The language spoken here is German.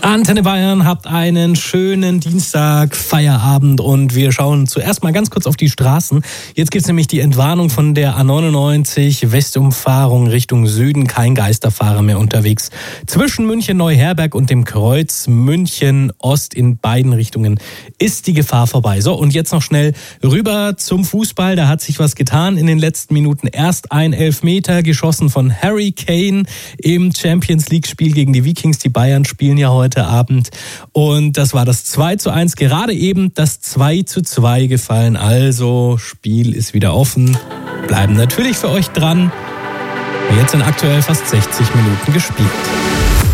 Antenne Bayern, habt einen schönen Dienstag, Feierabend und wir schauen zuerst mal ganz kurz auf die Straßen. Jetzt gibt es nämlich die Entwarnung von der A99 Westumfahrung Richtung Süden. Kein Geisterfahrer mehr unterwegs. Zwischen München-Neuherberg und dem Kreuz München-Ost in beiden Richtungen ist die Gefahr vorbei. So, und jetzt noch schnell rüber zum Fußball. Da hat sich was getan in den letzten Minuten. Erst ein Elfmeter geschossen von Harry Kane im Champions-League-Spiel gegen die Vikings. Die Bayern spielen ja heute Abend. Und das war das 2:1. Gerade eben das 2:2 gefallen. Also, Spiel ist wieder offen. Bleiben natürlich für euch dran. Jetzt sind aktuell fast 60 Minuten gespielt.